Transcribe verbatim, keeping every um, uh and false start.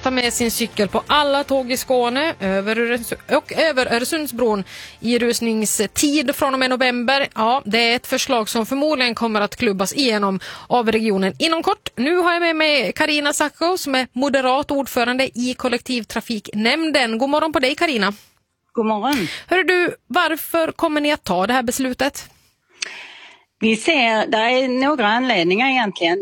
ta med sin cykel på alla tåg i Skåne över Öres- och över Öresundsbron i rusningstid från och med november. Ja, det är ett förslag som förmodligen kommer att klubbas igenom av regionen inom kort. Nu har jag med mig Carina Sacco som är moderat ordförande i kollektivtrafiknämnden. God morgon på dig, Carina. God morgon. Hör du, varför kommer ni att ta det här beslutet? Vi ser, det är några anledningar egentligen.